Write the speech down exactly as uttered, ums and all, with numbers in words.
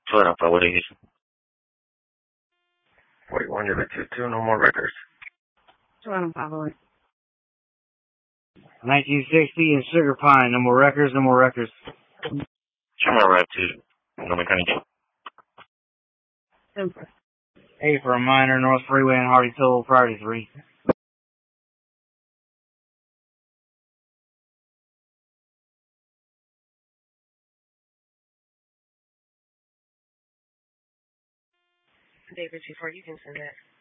What up, what is it? forty-one to the two two, no more records. Toronto following. nineteen sixty and Sugar Pine, no more records, no more records. Chama rap too. No mechanic. Simple. A for a minor, North Freeway and Hardy Toll, priority three. David, before you can send that.